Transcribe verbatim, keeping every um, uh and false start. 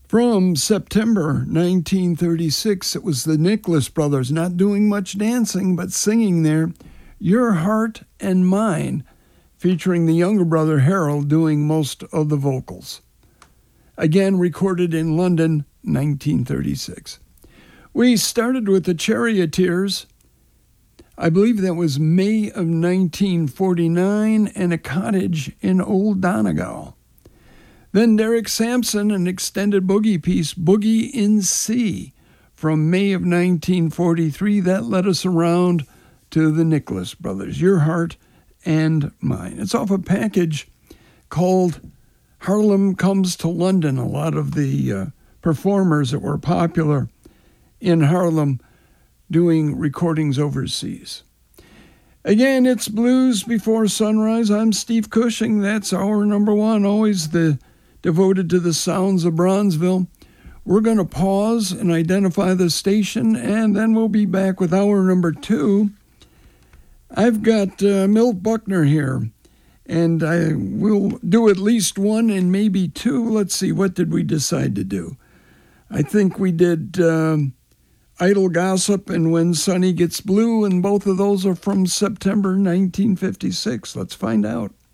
From September nineteen thirty-six, it was the Nicholas Brothers, not doing much dancing, but singing there, Your Heart and Mine, featuring the younger brother Harold doing most of the vocals. Again, recorded in London, nineteen thirty-six. We started with the Charioteers. I believe that was May of nineteen forty-nine, and A Cottage in Old Donegal. Then Derek Sampson, an extended boogie piece, Boogie in C, from May of nineteen forty-three. That led us around to the Nicholas Brothers, Your Heart and Mine. It's off a package called Harlem Comes to London. A lot of the uh, performers that were popular in Harlem doing recordings overseas. Again, it's Blues Before Sunrise. I'm Steve Cushing. That's our number one, always the devoted to the sounds of Bronzeville. We're going to pause and identify the station, and then we'll be back with hour number two. I've got uh, Milt Buckner here, and I will do at least one and maybe two. Let's see, what did we decide to do? I think we did um, Idle Gossip and When Sunny Gets Blue, and both of those are from September nineteen fifty-six. Let's find out.